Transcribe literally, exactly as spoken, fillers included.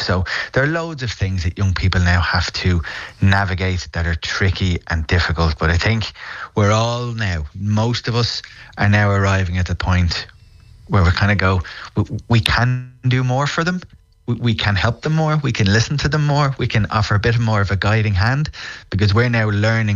So there are loads of things that young people now have to navigate that are tricky and difficult. But I think we're all now, most of us are now arriving at the point where we kind of go, we, we can do more for them. We, we can help them more. We can listen to them more. We can offer a bit more of a guiding hand, because we're now learning